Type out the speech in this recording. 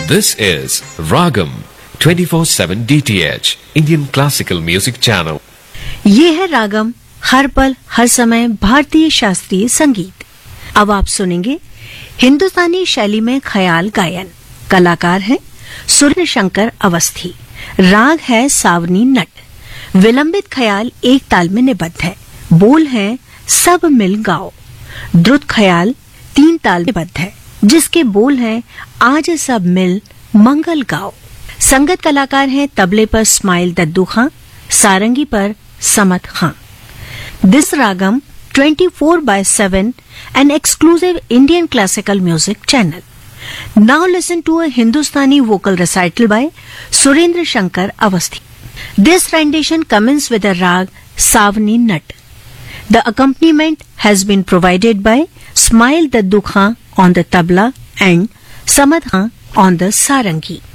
This is Ragam 24/7 DTH Indian Classical Music Channel. ये है रागम, हर पल हर समय भारतीय शास्त्रीय संगीत। अब आप सुनेंगे हिंदुस्तानी शैली में ख्याल गायन। कलाकार हैं सुरेंद्र शंकर अवस्थी। राग है सावनी नट। विलंबित ख्याल एक ताल में निबद्ध है। बोल हैं सब मिल गाओ। द्रुत ख्याल 3 ताल में बद्ध है, जिसके बोल हैं आज सब मिल मंगल गाओ। संगत कलाकार हैं तबले पर स्माइल दद्दू खां, सारंगी पर समत खां। This ragam 24/7 an exclusive Indian classical music channel. Now listen to a Hindustani vocal recital by Surendra Shankar Avasthi. This rendition commences with a rag Savni Nat. The accompaniment has been provided by Smail Daddu Khan on the tabla and Samad Khan on the sarangi.